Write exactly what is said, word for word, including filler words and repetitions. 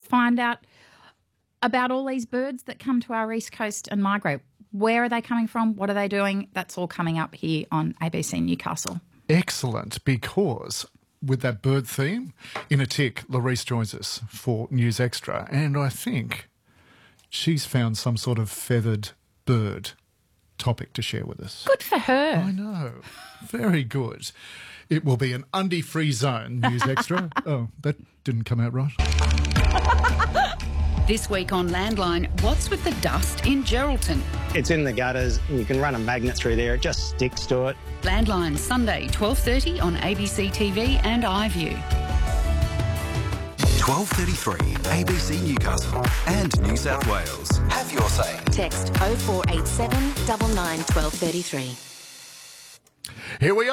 find out about all these birds that come to our east coast and migrate. Where are they coming from? What are they doing? That's all coming up here on A B C Newcastle. Excellent, because with that bird theme, in a tick, Larice joins us for News Extra, and I think she's found some sort of feathered bird topic to share with us. Good for her. I know. Very good. It will be an undie-free zone, News Extra. Oh, that didn't come out right. This week on Landline, what's with the dust in Geraldton? It's in the gutters. You can run a magnet through there. It just sticks to it. Landline, Sunday, twelve thirty on A B C T V and iView. twelve thirty-three, A B C Newcastle and New South Wales. Have your say. Text oh four eight seven nine nine one two three three. Here we are.